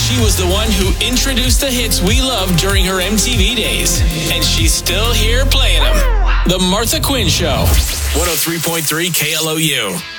She was the one who introduced the hits we loved during her MTV days. And she's still here playing them. The Martha Quinn Show. 103.3 KLOU.